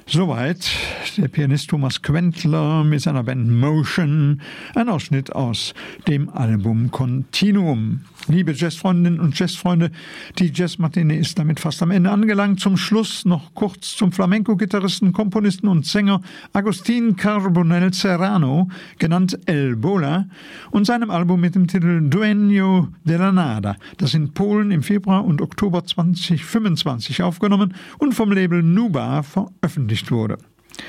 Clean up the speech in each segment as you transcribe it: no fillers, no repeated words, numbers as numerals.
Soweit der Pianist Thomas Quentler mit seiner Band Motion, ein Ausschnitt aus dem Album Continuum. Liebe Jazzfreundinnen und Jazzfreunde, die Jazzmatinee ist damit fast am Ende angelangt. Zum Schluss noch kurz zum Flamenco-Gitarristen, Komponisten und Sänger Agustín Carbonell Serrano, genannt El Bola, und seinem Album mit dem Titel Dueño de la Nada, das in Polen im Februar und Oktober 2025 aufgenommen und vom Label Nuba veröffentlicht wurde.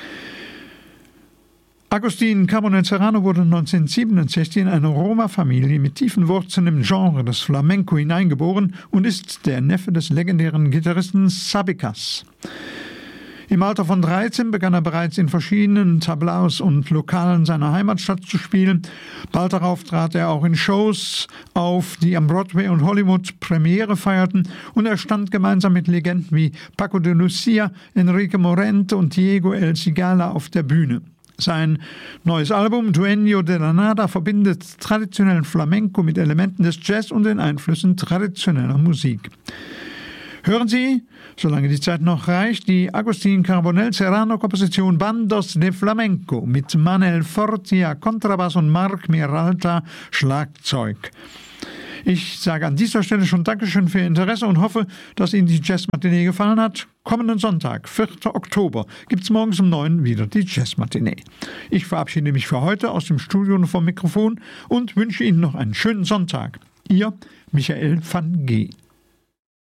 Agustín Carbonell Serrano wurde 1967 in eine Roma-Familie mit tiefen Wurzeln im Genre des Flamenco hineingeboren und ist der Neffe des legendären Gitarristen Sabicas. Im Alter von 13 begann er bereits in verschiedenen Tablaos und Lokalen seiner Heimatstadt zu spielen. Bald darauf trat er auch in Shows auf, die am Broadway und Hollywood Premiere feierten, und er stand gemeinsam mit Legenden wie Paco de Lucia, Enrique Morente und Diego El Cigala auf der Bühne. Sein neues Album Dueño de la Nada verbindet traditionellen Flamenco mit Elementen des Jazz und den Einflüssen traditioneller Musik. Hören Sie, solange die Zeit noch reicht, die Agustín Carbonell Serrano-Komposition Bandos de Flamenco mit Manel Fortia Kontrabass und Marc Miralta Schlagzeug. Ich sage an dieser Stelle schon Dankeschön für Ihr Interesse und hoffe, dass Ihnen die Jazzmatinee gefallen hat. Kommenden Sonntag, 4. Oktober, gibt es morgens um 9 wieder die Jazzmatinee. Ich verabschiede mich für heute aus dem Studio und vom Mikrofon und wünsche Ihnen noch einen schönen Sonntag. Ihr Michael van G.